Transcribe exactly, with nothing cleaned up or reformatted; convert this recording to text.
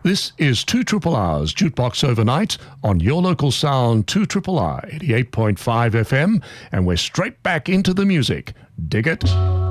This is two Triple R's Jukebox Overnight on your local sound, two Triple R, eighty-eight point five F M, and we're straight back into the music. Dig it?